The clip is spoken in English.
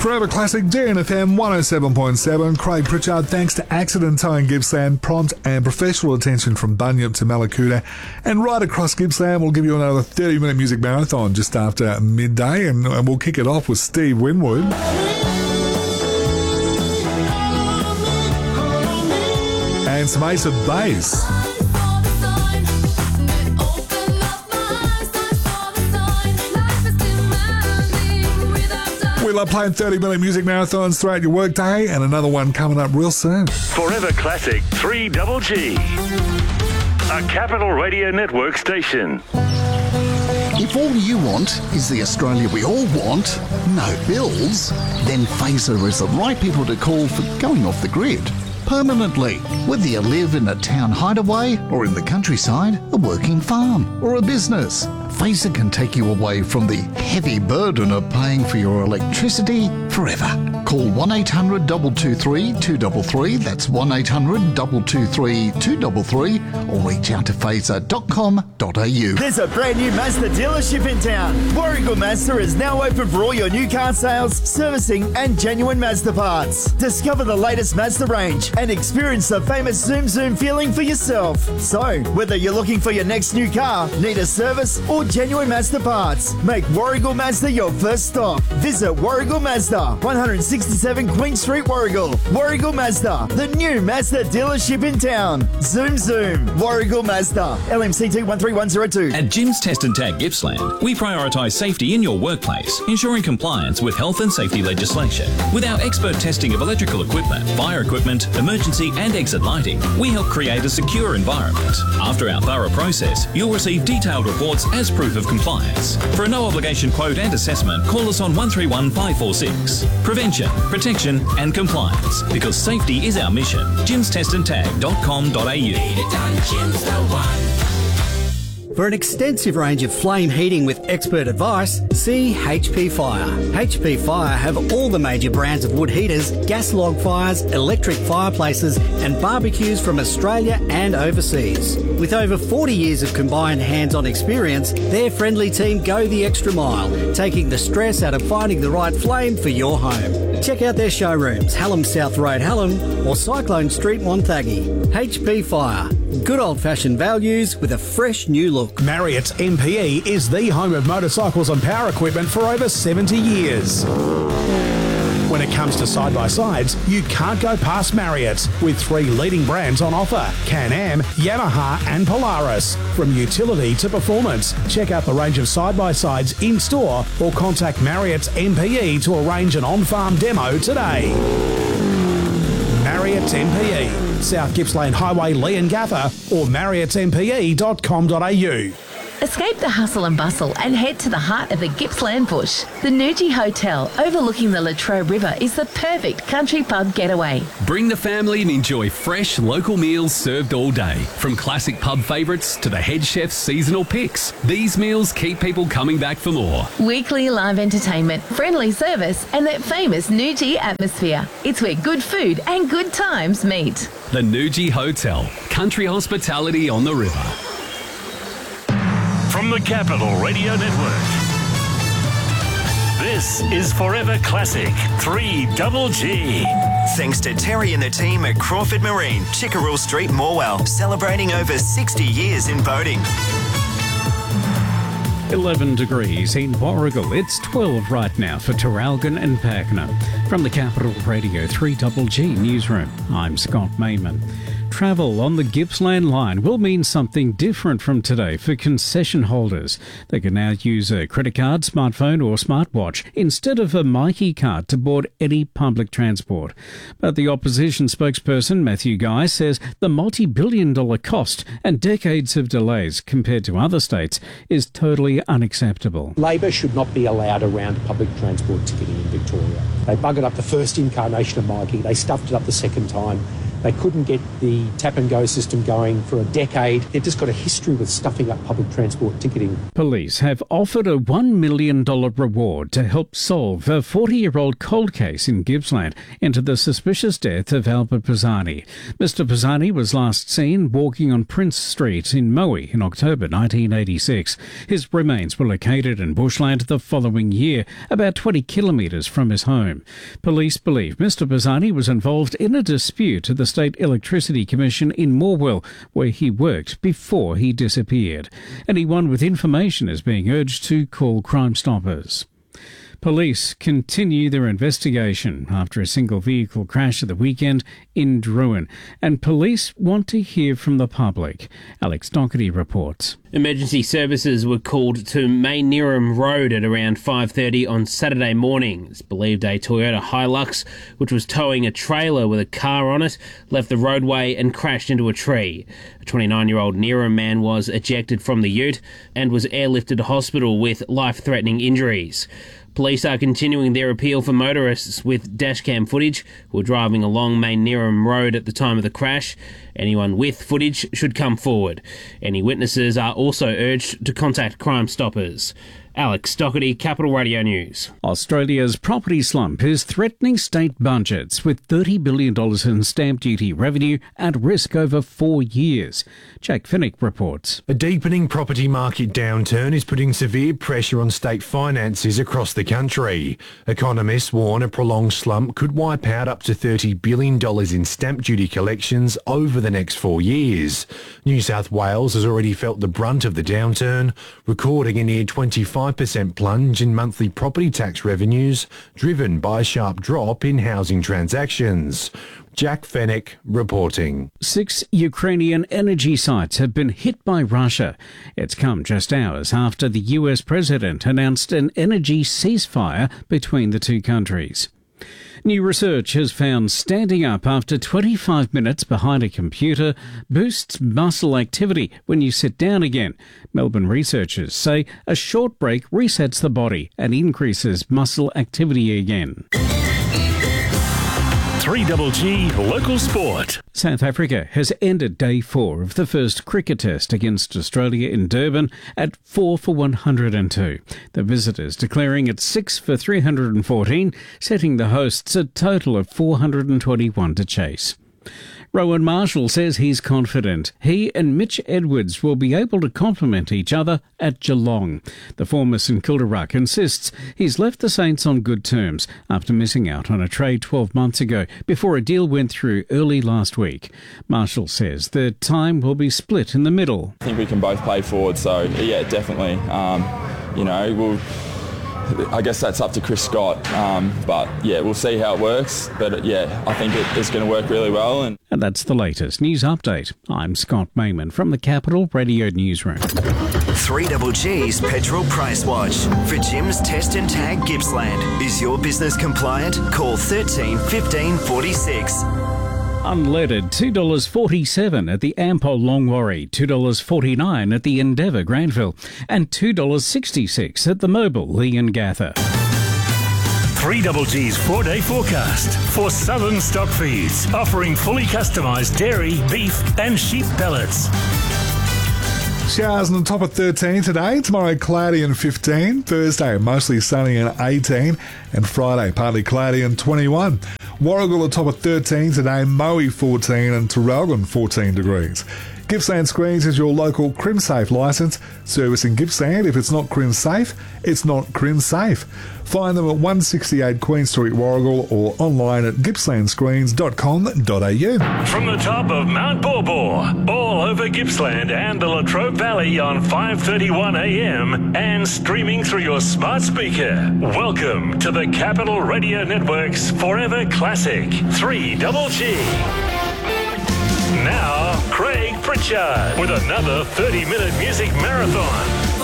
Forever Classic, DNFM 107.7. Craig Pritchard, thanks to Accident Towing Gippsland, prompt and professional attention from Bunyip to Mallacoota. And right across Gippsland, we'll give you another 30-minute music marathon just after midday, and we'll kick it off with Steve Winwood. And some Ace of Base. We love playing 30-minute music marathons throughout your workday, and another one coming up real soon. Forever Classic 3GG, a Capital Radio Network station. If all you want is the Australia we all want, no bills, then Phaser is the right people to call for going off the grid permanently. Whether you live in a town hideaway or in the countryside, a working farm or a business, Phaser can take you away from the heavy burden of paying for your electricity forever. Call 1-800-223-233, that's 1-800-223-233, or reach out to phaser.com.au. There's a brand new Mazda dealership in town. Warragul Mazda is now open for all your new car sales, servicing and genuine Mazda parts. Discover the latest Mazda range and experience the famous Zoom Zoom feeling for yourself. So, whether you're looking for your next new car, need a service or genuine Mazda parts, make Warragul Mazda your first stop. Visit Warragul Mazda, 167 Queen Street, Warragul. Warragul Mazda, the new Mazda dealership in town. Zoom Zoom, Warragul Mazda, LMCT 13102. At Jim's Test and Tag Gippsland, we prioritise safety in your workplace, ensuring compliance with health and safety legislation. With our expert testing of electrical equipment, fire equipment, emergency and exit lighting, we help create a secure environment. After our thorough process, you'll receive detailed reports as proof of compliance. For a no-obligation quote and assessment, call us on 131 546. Prevention, protection and compliance. Because safety is our mission. jimstestandtag.com.au. For an extensive range of flame heating with expert advice, see HP Fire. HP Fire have all the major brands of wood heaters, gas log fires, electric fireplaces and barbecues from Australia and overseas. With over 40 years of combined hands-on experience, their friendly team go the extra mile, taking the stress out of finding the right flame for your home. Check out their showrooms, Hallam South Road, Hallam or Cyclone Street, Wonthaggi. HP Fire. Good old-fashioned values with a fresh new look. Marriott's MPE is the home of motorcycles and power equipment for over 70 years. When it comes to side-by-sides, you can't go past Marriott's with 3 leading brands on offer: Can-Am, Yamaha and Polaris. From utility to performance, check out the range of side-by-sides in-store or contact Marriott's MPE to arrange an on-farm demo today. Marriott's MPE, South Gippsland Highway, Leongatha, or marriottsmpe.com.au. Escape the hustle and bustle and head to the heart of the Gippsland bush. The Nuji Hotel, overlooking the Latrobe River, is the perfect country pub getaway. Bring the family and enjoy fresh local meals served all day. From classic pub favourites to the head chef's seasonal picks, these meals keep people coming back for more. Weekly live entertainment, friendly service and that famous Nuji atmosphere. It's where good food and good times meet. The Nuji Hotel, country hospitality on the river. From the Capital Radio Network, this is Forever Classic 3GG. Thanks to Terry and the team at Crawford Marine, Chickerell Street, Morwell, celebrating over 60 years in boating. 11 degrees in Warragul. It's 12 right now for Traralgon and Pakenham. From the Capital Radio 3GG Newsroom, I'm Scott Mayman. Travel on the Gippsland line will mean something different from today for concession holders. They can now use a credit card, smartphone or smartwatch instead of a Myki card to board any public transport. But the opposition spokesperson Matthew Guy says the multi-billion-dollar cost and decades of delays compared to other states is totally unacceptable. Labor should not be allowed around public transport ticketing in Victoria. They buggered up the first incarnation of Myki, they stuffed it up the second time. They couldn't get the tap-and-go system going for a decade. They've just got a history with stuffing up public transport ticketing. Police have offered a $1 million reward to help solve a 40-year-old cold case in Gippsland into the suspicious death of Albert Pisani. Mr. Pisani was last seen walking on Prince Street in Moe in October 1986. His remains were located in bushland the following year, about 20 kilometres from his home. Police believe Mr. Pisani was involved in a dispute at the State Electricity Commission in Morwell, where he worked before he disappeared. Anyone with information is being urged to call Crime Stoppers. Police continue their investigation after a single vehicle crash at the weekend in Druin, and police want to hear from the public. Alex Doherty reports. Emergency services were called to Main Neerim Road at around 5:30 on Saturday morning. It's believed a Toyota Hilux, which was towing a trailer with a car on it, left the roadway and crashed into a tree. A 29-year-old Neerim man was ejected from the ute and was airlifted to hospital with life-threatening injuries. Police are continuing their appeal for motorists with dashcam footage who were driving along Main Neerim Road at the time of the crash. Anyone with footage should come forward. Any witnesses are also urged to contact Crime Stoppers. Alex Doherty, Capital Radio News. Australia's property slump is threatening state budgets, with $30 billion in stamp duty revenue at risk over 4 years. Jack Finnick reports. A deepening property market downturn is putting severe pressure on state finances across the country. Economists warn a prolonged slump could wipe out up to $30 billion in stamp duty collections over the next 4 years. New South Wales has already felt the brunt of the downturn, recording a near 25% plunge in monthly property tax revenues, driven by a sharp drop in housing transactions. Jack Fennick reporting. 6 Ukrainian energy sites have been hit by Russia. It's come just hours after the US president announced an energy ceasefire between the two countries. New research has found standing up after 25 minutes behind a computer boosts muscle activity when you sit down again. Melbourne researchers say a short break resets the body and increases muscle activity again. 3GG Local Sport. South Africa has ended day 4 of the first cricket test against Australia in Durban at 4 for 102. The visitors declaring it 6 for 314, setting the hosts a total of 421 to chase. Rowan Marshall says he's confident he and Mitch Edwards will be able to complement each other at Geelong. The former St Kilda ruck insists he's left the Saints on good terms after missing out on a trade 12 months ago before a deal went through early last week. Marshall says the time will be split in the middle. I think we can both play forward, so yeah, definitely. I guess that's up to Chris Scott, but yeah, we'll see how it works. But yeah, I think it's going to work really well. And that's the latest news update. I'm Scott Mayman from the Capital Radio Newsroom. 3GG's Petrol Price Watch. For Jim's Test and Tag Gippsland. Is your business compliant? Call 13 15 46. Unleaded $2.47 at the Ampol Longwarry, $2.49 at the Endeavour Granville, and $2.66 at the Mobile Leongatha. 3GG's 4-day forecast for Southern Stock Feeds, offering fully customised dairy, beef and sheep pellets. Showers on the top of 13 today, tomorrow cloudy and 15, Thursday mostly sunny and 18, and Friday partly cloudy and 21. Warragul at top of 13 today, Moe 14 and Terralgon 14 degrees. Gippsland Screens is your local CrimSafe licence. Service in Gippsland. If it's not CrimSafe, it's not CrimSafe. Find them at 168 Queen Street, Warragul, or online at gippslandscreens.com.au. From the top of Mount Borbor, all over Gippsland and the Latrobe Valley on 5:31 a.m. and streaming through your smart speaker. Welcome to the Capital Radio Network's Forever Classic 3GG. Now, Craig Pritchard with another 30-minute music marathon.